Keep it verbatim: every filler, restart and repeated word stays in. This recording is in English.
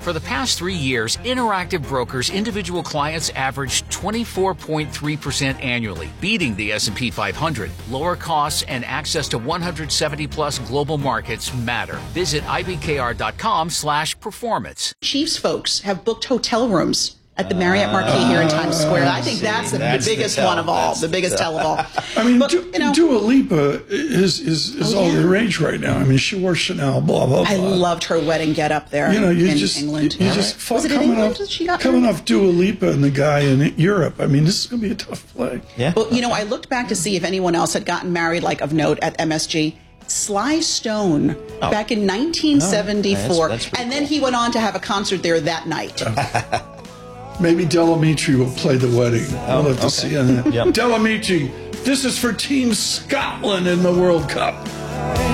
For the past three years, Interactive Brokers individual clients averaged twenty-four point three percent annually, beating the S and P five hundred. Lower costs and access to one hundred seventy plus global markets matter. Visit I B K R dot com slash performance. Chiefs folks have booked hotel rooms at the Marriott Marquis here in Times Square. I think that's the, That's the biggest the tell. one of all, That's the biggest the tell of all. I mean, But, Du- you know, Dua Lipa is is, is Oh, all yeah. the rage right now. I mean, she wore Chanel, blah blah blah. I loved her wedding get up there You know, you in just England. you, you just fuck Was it in coming England off that she got coming married? off Dua Lipa and the guy in Europe. I mean, this is going to be a tough play. Yeah. Well, you know, I looked back to see if anyone else had gotten married, like of note, at M S G. Sly Stone Oh. back in nineteen seventy-four, Oh, that's- that's pretty and then cool. he went on to have a concert there that night. Maybe Delamitri will play the wedding. We'll have to see on that. Yep. Delamitri, this is for Team Scotland in the World Cup.